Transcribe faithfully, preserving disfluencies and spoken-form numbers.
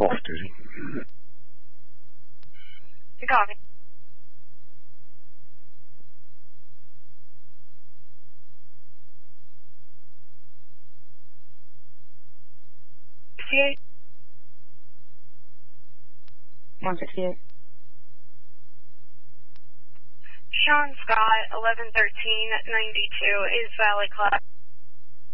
off duty. You copy. sixty-eight. one sixty-eight. Sean Scott, eleven thirteen ninety-two is Valley Class.